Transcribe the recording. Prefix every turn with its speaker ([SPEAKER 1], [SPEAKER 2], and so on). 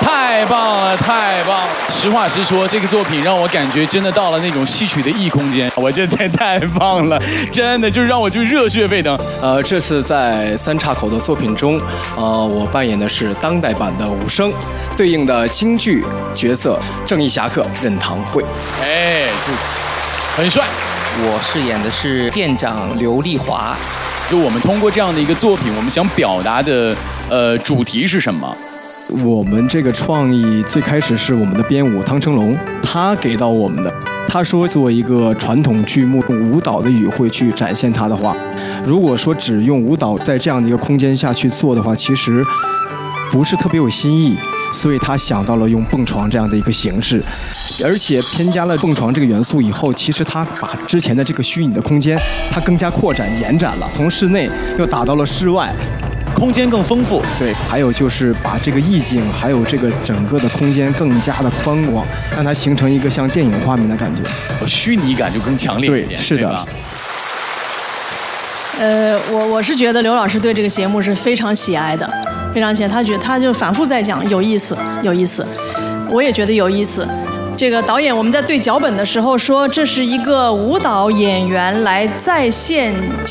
[SPEAKER 1] 太棒了，太棒了！实话实说，这个作品让我感觉真的到了那种戏曲的异空间，我觉得太棒了，真的就让我就热血沸腾。
[SPEAKER 2] 这次在三岔口的作品中，我扮演的是当代版的武生，对应的京剧角色正义侠客任堂会。
[SPEAKER 1] 哎，就很帅。
[SPEAKER 3] 我饰演的是店长刘丽华。
[SPEAKER 1] 就我们通过这样的一个作品，我们想表达的主题是什么？
[SPEAKER 2] 我们这个创意最开始是我们的编舞汤成龙，他给到我们的。他说做一个传统剧目用舞蹈的语汇去展现它的话，如果说只用舞蹈在这样的一个空间下去做的话，其实不是特别有新意。所以他想到了用蹦床这样的一个形式，而且添加了蹦床这个元素以后，其实他把之前的这个虚拟的空间，它更加扩展延展了，从室内又打到了室外，
[SPEAKER 1] 空间更丰富。
[SPEAKER 2] 对，还有就是把这个意境，还有这个整个的空间更加的宽广，让它形成一个像电影画面的感觉，
[SPEAKER 1] 虚拟感就更强烈一点。
[SPEAKER 2] 对，是的。
[SPEAKER 4] 我是觉得刘老师对这个节目是非常喜爱的，非常喜爱。他就反复在讲有意思，有意思，我也觉得有意思。这个导演我们在对脚本的时候说，这是一个舞蹈演员来再现